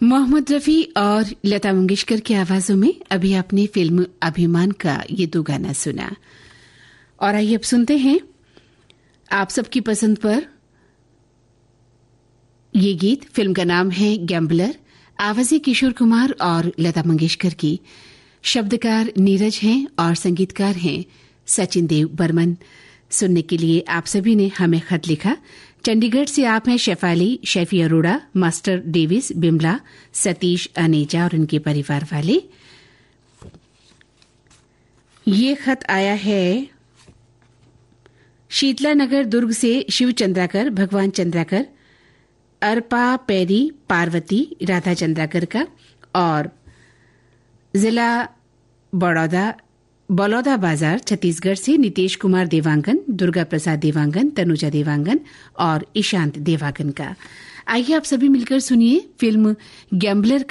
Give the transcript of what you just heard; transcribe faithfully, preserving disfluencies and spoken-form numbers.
मोहम्मद रफ़ी और लता मंगेशकर की आवाजों में अभी आपने फिल्म अभिमान का ये दो गाना सुना। और आइए अब सुनते हैं आप सबकी पसंद पर ये गीत। फिल्म का नाम है गैम्बलर। आवाज़ें किशोर कुमार और लता मंगेशकर की। शब्दकार नीरज हैं और संगीतकार हैं सचिन देव बर्मन। सुनने के लिए आप सभी ने हमें खत लिखा। चंडीगढ़ से आप हैं शेफाली, शेफी अरोड़ा, मास्टर डेविस, बिमला, सतीश, अनेजा और उनके परिवार वाले। ये खत आया है शीतला नगर दुर्ग से शिव चंद्राकर, भगवान चंद्राकर, अर्पा पैरी, पार्वती, राधा चंद्राकर का और जिला बड़ौदा बलौदा बाजार छत्तीसगढ़ से नितेश कुमार देवांगन, दुर्गा प्रसाद देवांगन, तनुजा देवांगन और ईशांत देवांगन का। आइए आप सभी मिलकर सुनिए फिल्म गैम्बलर